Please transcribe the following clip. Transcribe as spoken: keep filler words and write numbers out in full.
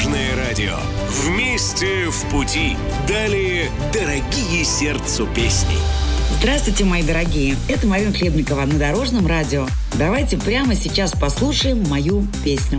Дорожное радио. Вместе в пути. Далее дорогие сердцу песни. Здравствуйте, мои дорогие. Это Марина Хлебникова на Дорожном радио. Давайте прямо сейчас послушаем мою песню.